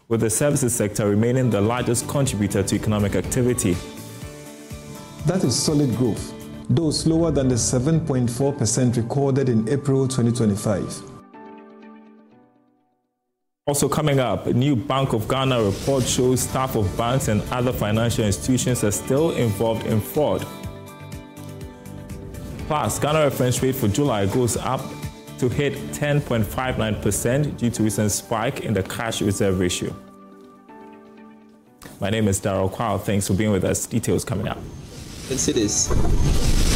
with the services sector remaining the largest contributor to economic activity. That is solid growth, though slower than the 7.4% recorded in April 2025. Also coming up, a new Bank of Ghana report shows staff of banks and other financial institutions are still involved in fraud. Plus, Ghana reference rate for July goes up to hit 10.59% due to recent spike in the cash reserve ratio. My name is Darrell Kwao. Thanks for being with us. Details coming up. Let's see this.